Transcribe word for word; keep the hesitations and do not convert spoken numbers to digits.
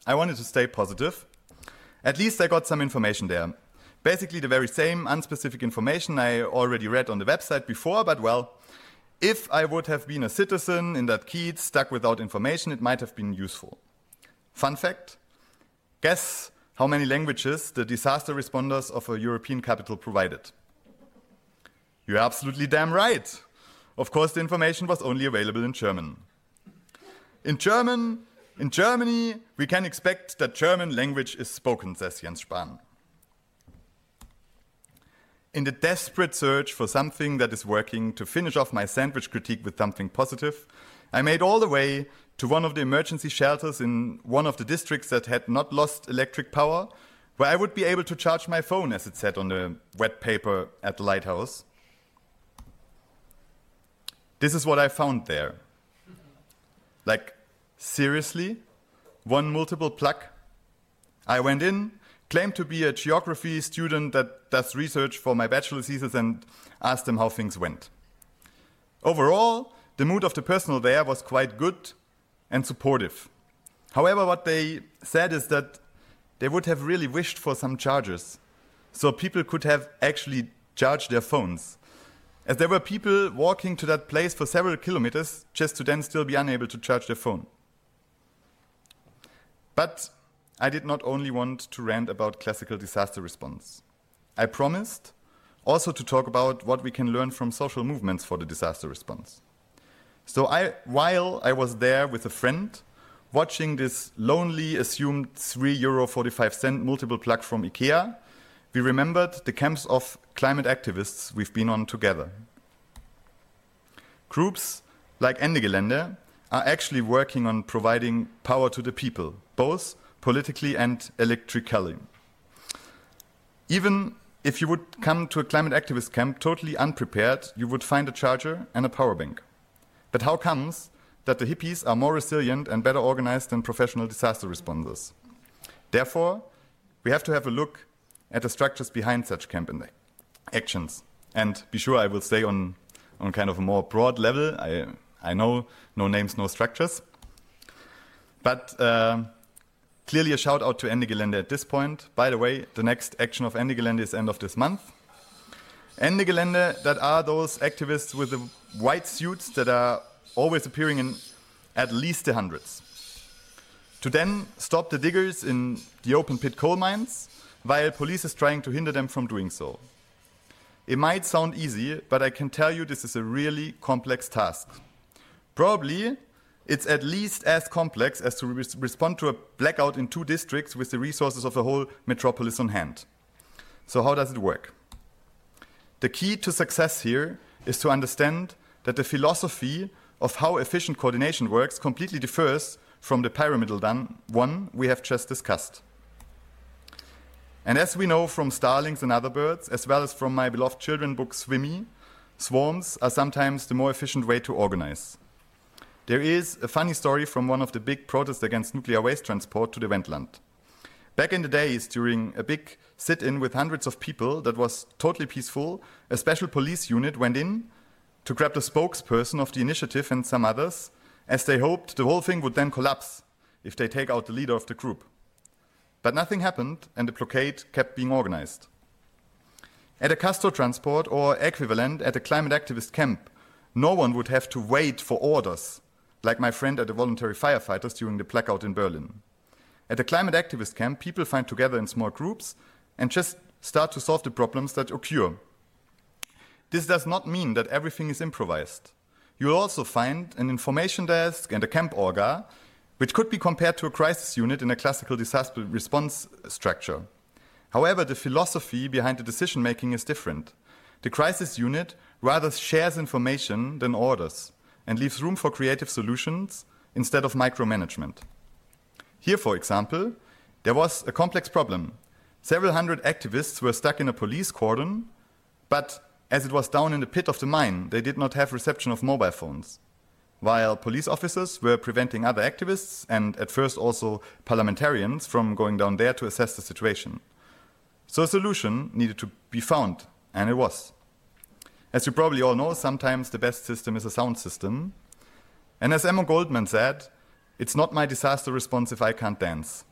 I wanted to stay positive. At least I got some information there. Basically the very same unspecific information I already read on the website before, but well, if I would have been a citizen in that Keats stuck without information, it might have been useful. Fun fact, guess how many languages the disaster responders of a European capital provided? You're absolutely damn right. Of course, the information was only available in German. In German, in Germany, we can expect that German language is spoken, says Jens Spahn. In the desperate search for something that is working to finish off my sandwich critique with something positive, I made all the way to one of the emergency shelters in one of the districts that had not lost electric power, where I would be able to charge my phone, as it said on the wet paper at the lighthouse. This is what I found there. Like, seriously? One multiple plug? I went in, claimed to be a geography student that does research for my bachelor thesis, and asked them how things went. Overall, the mood of the personnel there was quite good and supportive. However, what they said is that they would have really wished for some chargers, so people could have actually charged their phones, as there were people walking to that place for several kilometers just to then still be unable to charge their phone. But I did not only want to rant about classical disaster response. I promised also to talk about what we can learn from social movements for the disaster response. So I, while I was there with a friend, watching this lonely assumed three euro forty-five multiple plug from IKEA, we remembered the camps of climate activists we've been on together. Groups like Ende Gelände are actually working on providing power to the people, both politically and electrically. Even if you would come to a climate activist camp totally unprepared, you would find a charger and a power bank. But how comes that the hippies are more resilient and better organized than professional disaster responders? Therefore, we have to have a look at the structures behind such camp actions. And be sure I will stay on, on kind of a more broad level. I, I know no names, no structures. But uh, clearly a shout out to Ende Gelände at this point. By the way, the next action of Ende Gelände is end of this month. Ende Gelände, that are those activists with the white suits that are always appearing in at least the hundreds. To then stop the diggers in the open pit coal mines, while police is trying to hinder them from doing so. It might sound easy, but I can tell you this is a really complex task. Probably it's at least as complex as to re respond to a blackout in two districts with the resources of a whole metropolis on hand. So how does it work? The key to success here is to understand that the philosophy of how efficient coordination works completely differs from the pyramidal one we have just discussed. And as we know from starlings and other birds, as well as from my beloved children book Swimmy, swarms are sometimes the more efficient way to organize. There is a funny story from one of the big protests against nuclear waste transport to the Wendland. Back in the days, during a big sit-in with hundreds of people that was totally peaceful, a special police unit went in to grab the spokesperson of the initiative and some others, as they hoped the whole thing would then collapse if they take out the leader of the group. But nothing happened, and the blockade kept being organized. At a Castor transport or equivalent at a climate activist camp, no one would have to wait for orders, like my friend at the voluntary firefighters during the blackout in Berlin. At a climate activist camp, people find together in small groups and just start to solve the problems that occur. This does not mean that everything is improvised. You will also find an information desk and a camp orga, which could be compared to a crisis unit in a classical disaster response structure. However, the philosophy behind the decision-making is different. The crisis unit rather shares information than orders and leaves room for creative solutions instead of micromanagement. Here, for example, there was a complex problem. Several hundred activists were stuck in a police cordon, but as it was down in the pit of the mine, they did not have reception of mobile phones. While police officers were preventing other activists and at first also parliamentarians from going down there to assess the situation. So a solution needed to be found, and it was. As you probably all know, sometimes the best system is a sound system. And as Emma Goldman said, it's not my disaster response if I can't dance.